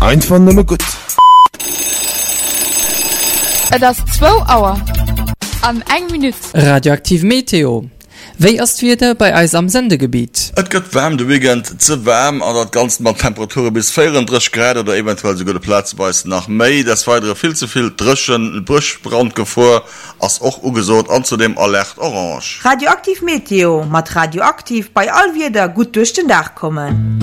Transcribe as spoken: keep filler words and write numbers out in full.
Einfach nimmer gut. Das zwei Uhr. An eng Minute. Radioaktiv Meteo. Wéi ass wieder bei eis am Sendegebiet? Et gëtt wärm de Wigent ze wärm an dat ganz mat Temperature bis vierunddreißig Grad oder eventuell so gute Platz weis nach Mei. Das weitere viel zu viel Drschen, Busch, Brandgefahr ass och ugesot an zu dem Alert Orange. Radioaktiv Meteo mat radioaktiv bei all wieder gut durch den Dach kommen.